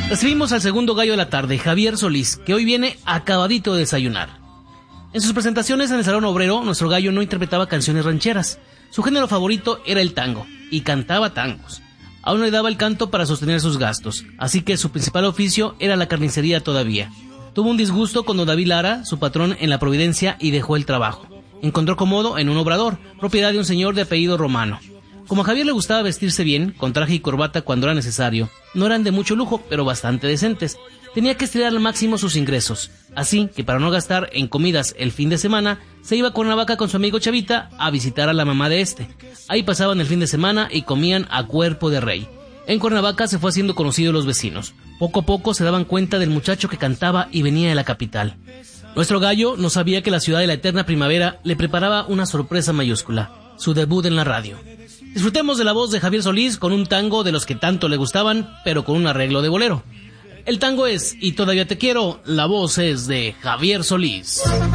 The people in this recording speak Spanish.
Recibimos al segundo gallo de la tarde, Javier Solís, que hoy viene acabadito de desayunar. En sus presentaciones en el Salón Obrero, nuestro gallo no interpretaba canciones rancheras. Su género favorito era el tango, y cantaba tangos. Aún no le daba el canto para sostener sus gastos, así que su principal oficio era la carnicería todavía. Tuvo un disgusto con don David Lara, su patrón en la Providencia, y dejó el trabajo. Encontró cómodo en un obrador, propiedad de un señor de apellido Romano. Como a Javier le gustaba vestirse bien, con traje y corbata cuando era necesario, no eran de mucho lujo, pero bastante decentes. Tenía que estirar al máximo sus ingresos, así que para no gastar en comidas el fin de semana, se iba a Cuernavaca con su amigo Chavita a visitar a la mamá de este. Ahí pasaban el fin de semana y comían a cuerpo de rey. En Cuernavaca se fue haciendo conocido los vecinos. Poco a poco se daban cuenta del muchacho que cantaba y venía de la capital. Nuestro gallo no sabía que la ciudad de la eterna primavera le preparaba una sorpresa mayúscula, su debut en la radio. Disfrutemos de la voz de Javier Solís con un tango de los que tanto le gustaban, pero con un arreglo de bolero. El tango es Y todavía te quiero, la voz es de Javier Solís.